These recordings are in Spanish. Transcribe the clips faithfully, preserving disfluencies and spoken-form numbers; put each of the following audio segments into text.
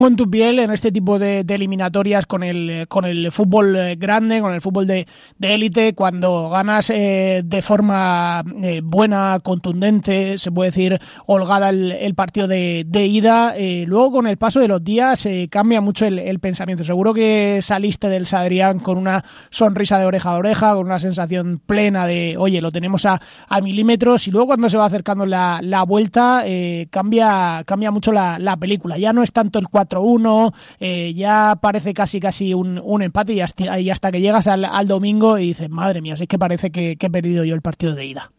En tu piel en este tipo de, de eliminatorias con el con el fútbol grande, con el fútbol de élite, cuando ganas eh, de forma eh, buena, contundente, se puede decir holgada el, el partido de, de ida, eh, luego con el paso de los días eh, cambia mucho el, el pensamiento. Seguro que saliste del Sadrián con una sonrisa de oreja a oreja, con una sensación plena de, oye, lo tenemos a, a milímetros, y luego cuando se va acercando la, la vuelta eh, cambia cambia mucho la, la película. Ya no es tanto el cuatro uno, eh, ya parece casi casi un, un empate, y hasta, y hasta que llegas al, al domingo y dices, madre mía, si es que parece que, que he perdido yo el partido de ida.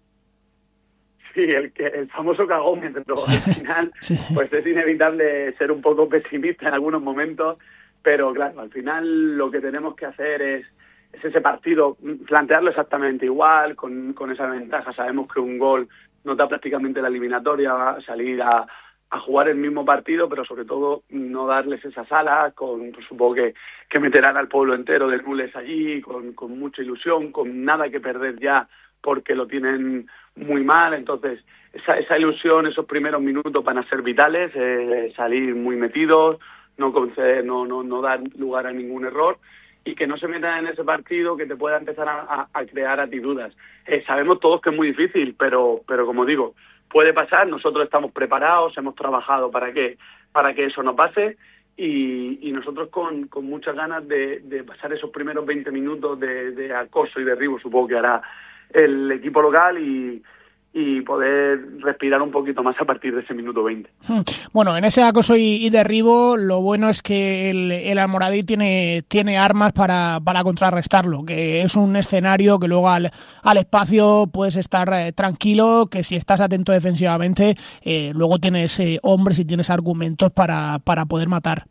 Sí, el, el famoso cagómetro. Al final, sí. Pues es inevitable ser un poco pesimista en algunos momentos, pero claro, al final lo que tenemos que hacer es, es ese partido, plantearlo exactamente igual, con, con esa ventaja. Sabemos que un gol nos da prácticamente la eliminatoria, va a salir a a jugar el mismo partido, pero sobre todo no darles esas alas, con, pues, supongo que, que meterán al pueblo entero del Nules allí, con, con mucha ilusión, con nada que perder ya, porque lo tienen muy mal. Entonces, esa, esa ilusión, esos primeros minutos van a ser vitales, eh, salir muy metidos, no conceder, no, no, no dar lugar a ningún error, y que no se metan en ese partido que te pueda empezar a, a, a crear a ti dudas. Eh, sabemos todos que es muy difícil, pero, pero como digo, puede pasar. Nosotros estamos preparados, hemos trabajado para que para que eso no pase, y, y nosotros con, con muchas ganas de, de pasar esos primeros veinte minutos de, de acoso y derribo, supongo que hará el equipo local, y, y poder respirar un poquito más a partir de ese minuto veinte. Bueno, en ese acoso y, y derribo, lo bueno es que el, el Almoradí tiene, tiene armas para, para contrarrestarlo, que es un escenario que luego al, al espacio puedes estar eh, tranquilo, que si estás atento defensivamente, eh, luego tienes eh, hombres y tienes argumentos para, para poder matar.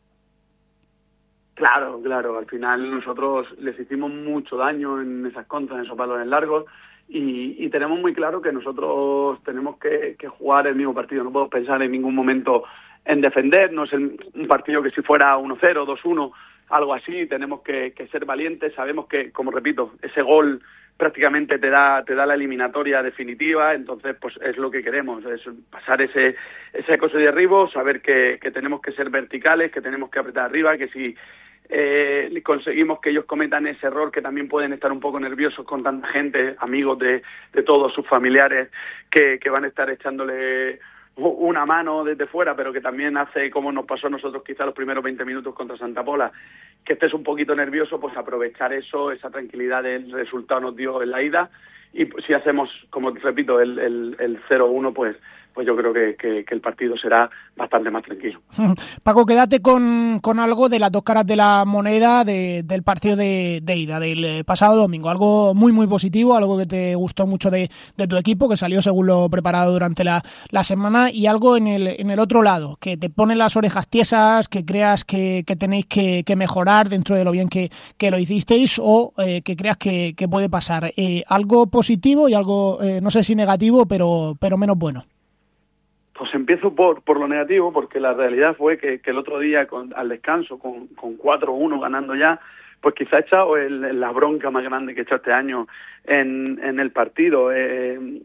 Claro, claro, al final nosotros les hicimos mucho daño en esas contras, en esos balones largos, y, y tenemos muy claro que nosotros tenemos que, que jugar el mismo partido. No podemos pensar en ningún momento en defender, no es el, un partido que si fuera uno cero, dos uno, algo así, tenemos que, que ser valientes. Sabemos que, como repito, ese gol prácticamente te da te da la eliminatoria definitiva, entonces pues es lo que queremos, es pasar ese ese acoso y derribo, saber que, que tenemos que ser verticales, que tenemos que apretar arriba, que si eh, conseguimos que ellos cometan ese error, que también pueden estar un poco nerviosos con tanta gente, amigos de, de todos sus familiares, que, que van a estar echándole una mano desde fuera, pero que también hace, como nos pasó a nosotros quizá los primeros veinte minutos contra Santa Pola, que estés un poquito nervioso, pues aprovechar eso, esa tranquilidad del resultado nos dio en la ida, y pues, si hacemos, como repito, el, el, el cero uno, pues pues yo creo que, que, que el partido será bastante más tranquilo. Paco, quédate con, con algo de las dos caras de la moneda de, del partido de, de ida, del pasado domingo. Algo muy, muy positivo, algo que te gustó mucho de, de tu equipo, que salió según lo preparado durante la, la semana, y algo en el, en el otro lado, que te pone las orejas tiesas, que creas que, que tenéis que, que mejorar dentro de lo bien que, que lo hicisteis, o eh, que creas que, que puede pasar. Eh, algo positivo y algo, eh, no sé si negativo, pero, pero menos bueno. Pues empiezo por por lo negativo, porque la realidad fue que, que el otro día, con, al descanso, con, con cuatro uno ganando ya, pues quizá he echado el, la bronca más grande que he hecho este año en, en el partido. Eh,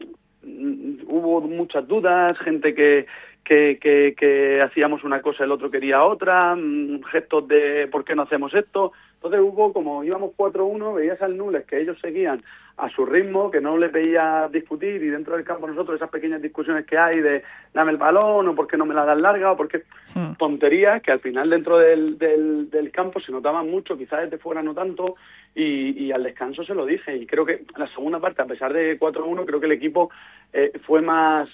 hubo muchas dudas, gente que, que, que, que hacíamos una cosa, el otro quería otra, gestos de ¿por qué no hacemos esto? Entonces hubo, como íbamos cuatro uno, veías al Nules que ellos seguían a su ritmo, que no les veía discutir, y dentro del campo nosotros esas pequeñas discusiones que hay de dame el balón, o por qué no me la das larga, o por qué hmm. tonterías que al final dentro del, del, del campo se notaban mucho, quizás desde fuera no tanto, y, y al descanso se lo dije, y creo que en la segunda parte, a pesar de cuatro uno, creo que el equipo eh, fue más,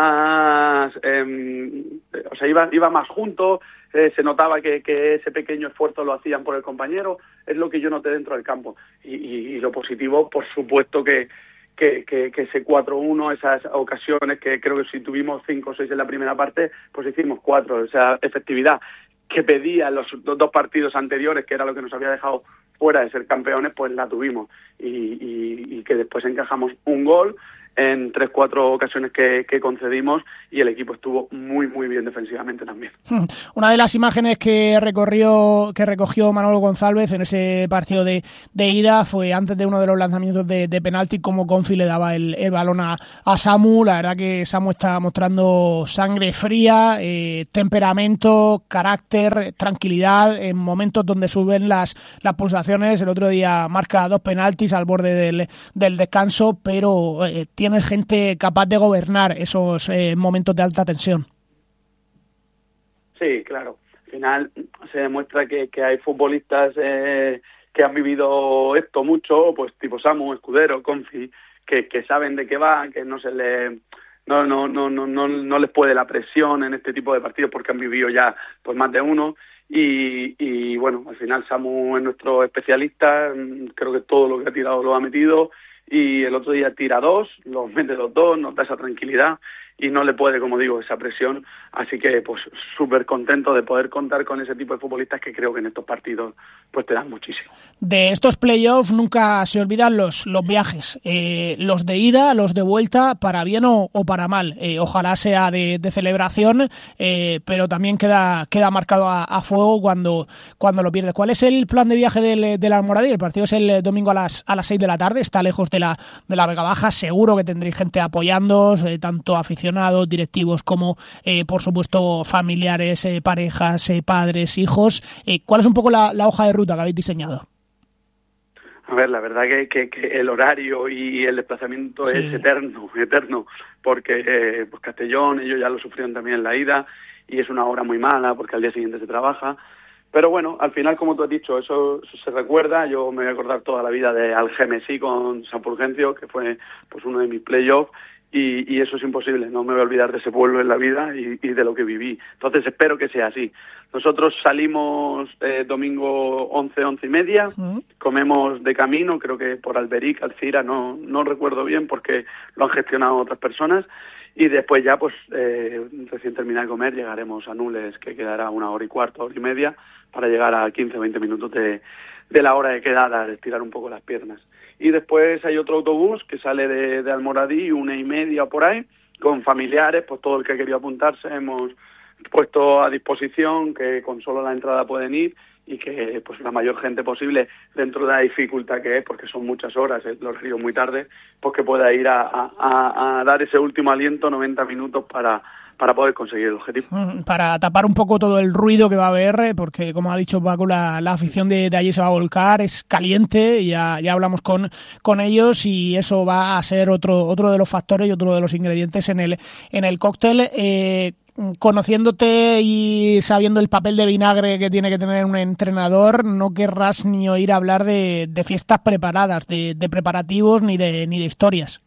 más eh, o sea, iba, iba más junto, eh, se notaba que, que ese pequeño esfuerzo lo hacían por el compañero, es lo que yo noté dentro del campo, y, y, y lo positivo, por supuesto que Que, que, que ese cuatro uno, esas ocasiones que creo que si tuvimos cinco o seis en la primera parte, pues hicimos cuatro, esa efectividad que pedía los dos partidos anteriores, que era lo que nos había dejado fuera de ser campeones, pues la tuvimos, y, y, y que después encajamos un gol en tres, cuatro ocasiones que, que concedimos, y el equipo estuvo muy, muy bien defensivamente también. Una de las imágenes que recorrió, que recogió Manolo González en ese partido de, de ida fue antes de uno de los lanzamientos de, de penalti, como Confi le daba el, el balón a, a Samu. La verdad que Samu está mostrando sangre fría, eh, temperamento, carácter, tranquilidad en momentos donde suben las, las pulsaciones. El otro día marca dos penaltis al borde del, del descanso, pero eh, tienes gente capaz de gobernar esos eh, momentos de alta tensión. Sí, claro. Al final se demuestra que, que hay futbolistas eh, que han vivido esto mucho, pues tipo Samu, Escudero, Confi, que, que saben de qué va, que no se le no no no no no no les puede la presión en este tipo de partidos porque han vivido ya pues más de uno. Y, y bueno, al final Samu es nuestro especialista, creo que todo lo que ha tirado lo ha metido, y el otro día tira dos, los mete los dos, nos da esa tranquilidad y no le puede, como digo, esa presión, así que pues súper contento de poder contar con ese tipo de futbolistas que creo que en estos partidos pues te dan muchísimo. De estos playoffs nunca se olvidan los, los viajes, eh, los de ida, los de vuelta, para bien o, o para mal, eh, ojalá sea de, de celebración, eh, pero también queda, queda marcado a, a fuego cuando, cuando lo pierdes. ¿Cuál es el plan de viaje del, del Almoradí? El partido es el domingo a las, a las seis de la tarde, está lejos de la, de la Vega Baja, seguro que tendréis gente apoyándoos, eh, tanto aficionados, directivos como eh, por supuesto familiares, eh, parejas, eh, padres, hijos. Eh, ¿Cuál es un poco la, la hoja de ruta que habéis diseñado? A ver, la verdad que, que, que el horario y el desplazamiento sí. es eterno, eterno, porque eh, pues Castellón, ellos ya lo sufrieron también en la ida, y es una hora muy mala porque al día siguiente se trabaja. Pero bueno, al final, como tú has dicho, eso, eso se recuerda. Yo me voy a acordar toda la vida de Algemesí con San Fulgencio, que fue pues uno de mis playoffs, y, y eso es imposible. No me voy a olvidar de ese pueblo en la vida y, y de lo que viví. Entonces espero que sea así. Nosotros salimos eh, domingo once, once y media, uh-huh. comemos de camino, creo que por Alberic, Alcira, no, no recuerdo bien porque lo han gestionado otras personas. Y después ya, pues, eh, recién terminar de comer, llegaremos a Nules, que quedará una hora y cuarto, hora y media, para llegar a quince o veinte minutos de, de la hora de quedada, de estirar un poco las piernas. Y después hay otro autobús que sale de, de Almoradí, una y media o por ahí, con familiares, pues todo el que ha querido apuntarse hemos puesto a disposición, que con solo la entrada pueden ir, y que pues la mayor gente posible, dentro de la dificultad que es, porque son muchas horas, el horario muy tarde, pues que pueda ir a, a, a dar ese último aliento, noventa minutos, para, para poder conseguir el objetivo. Para tapar un poco todo el ruido que va a haber, porque como ha dicho Paco, la, la afición de, de allí se va a volcar, es caliente, ya, ya hablamos con, con ellos, y eso va a ser otro, otro de los factores y otro de los ingredientes en el, en el cóctel. Eh, Conociéndote y sabiendo el papel de vinagre que tiene que tener un entrenador, no querrás ni oír hablar de, de fiestas preparadas, de, de preparativos, ni de ni de historias.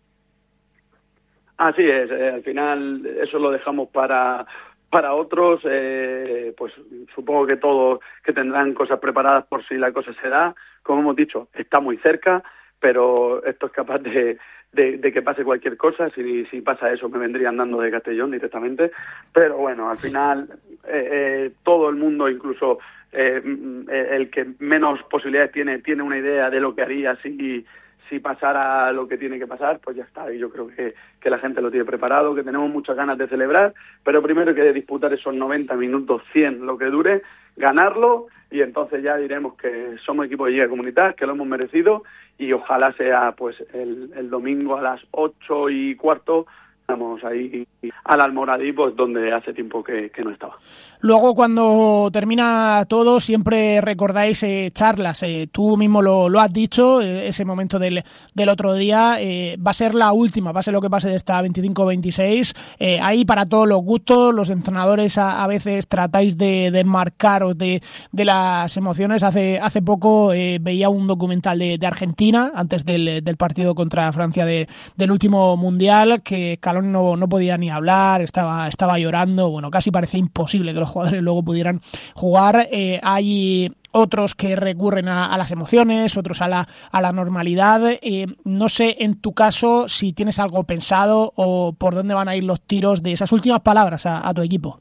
Así es, eh, al final eso lo dejamos para para otros, eh, pues supongo que todos que tendrán cosas preparadas por si la cosa se da. Como hemos dicho, está muy cerca, pero esto es capaz de De, de que pase cualquier cosa. Si, si pasa eso, me vendría andando de Castellón directamente, pero bueno, al final eh, eh, todo el mundo, incluso eh, el que menos posibilidades tiene, tiene una idea de lo que haría si, si pasara lo que tiene que pasar, pues ya está. Y yo creo que, que la gente lo tiene preparado, que tenemos muchas ganas de celebrar, pero primero hay que disputar esos noventa minutos, cien, lo que dure, ganarlo, y entonces ya diremos que somos equipo de Liga Comunitaria, que lo hemos merecido, y ojalá sea pues el, el domingo a las ocho y cuarto, estamos ahí al Almoradí, pues donde hace tiempo que, que no estaba. Luego, cuando termina todo, siempre recordáis eh, charlas. Eh, tú mismo lo, lo has dicho, eh, ese momento del, del otro día eh, va a ser la última, pase lo que pase de esta veinticinco veintiséis. Eh, ahí para todos los gustos, los entrenadores a, a veces tratáis de, de marcaros de, de las emociones. Hace hace poco eh, veía un documental de, de Argentina, antes del, del partido contra Francia de, del último Mundial, que Scaloni no, no podía ni hablar, estaba, estaba llorando, bueno, casi parecía imposible que los jugadores luego pudieran jugar. Eh, hay otros que recurren a, a las emociones, otros a la, a la normalidad. Eh, no sé, en tu caso, si tienes algo pensado o por dónde van a ir los tiros de esas últimas palabras a, a tu equipo.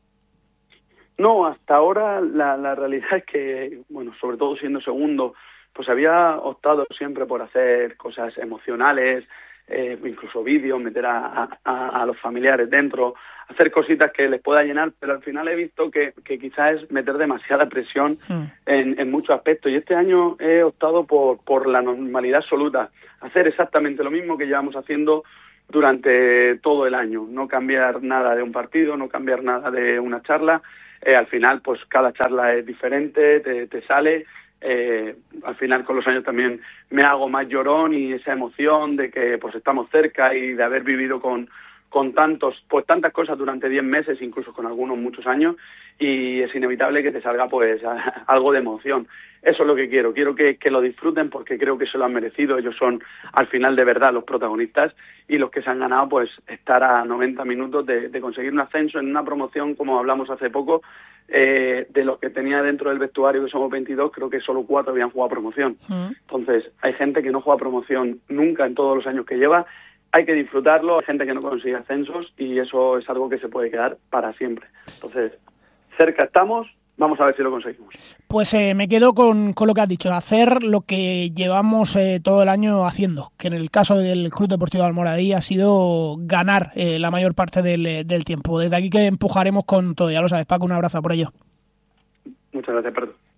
No, hasta ahora la, la realidad es que, bueno, sobre todo siendo segundo, pues había optado siempre por hacer cosas emocionales, eh, incluso vídeos, meter a, a, a los familiares dentro, hacer cositas que les pueda llenar, pero al final he visto que, que quizás es meter demasiada presión mm. en, en muchos aspectos. Y este año he optado por, por la normalidad absoluta, hacer exactamente lo mismo que llevamos haciendo durante todo el año, no cambiar nada de un partido, no cambiar nada de una charla. Eh, al final, pues cada charla es diferente, te, te sale. Eh, al final, con los años también me hago más llorón, y esa emoción de que pues estamos cerca y de haber vivido con con tantos, pues tantas cosas durante diez meses, incluso con algunos muchos años, y es inevitable que te salga pues a, algo de emoción. Eso es lo que quiero, quiero que, que lo disfruten, porque creo que se lo han merecido. Ellos son al final de verdad los protagonistas, y los que se han ganado pues estar a noventa minutos de, de conseguir un ascenso en una promoción, como hablamos hace poco. Eh, de los que tenía dentro del vestuario, que somos veintidós, creo que solo cuatro habían jugado promoción. Mm. Entonces hay gente que no juega promoción nunca en todos los años que lleva. Hay que disfrutarlo, hay gente que no consigue ascensos, y eso es algo que se puede quedar para siempre. Entonces, cerca estamos, vamos a ver si lo conseguimos. Pues eh, me quedo con, con lo que has dicho, hacer lo que llevamos eh, todo el año haciendo, que en el caso del Club Deportivo Almoradí ha sido ganar eh, la mayor parte del, del tiempo. Desde aquí que empujaremos con todo, ya lo sabes, Paco, un abrazo por ello. Muchas gracias, Pedro.